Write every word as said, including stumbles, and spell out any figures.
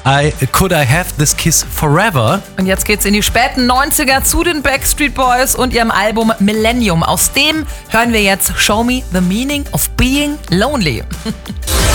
I, Could I Have This Kiss Forever? Und jetzt geht's in die späten neunziger zu den Backstreet Boys und ihrem Album Millennium. Aus dem hören wir jetzt Show Me the Meaning of Being Lonely.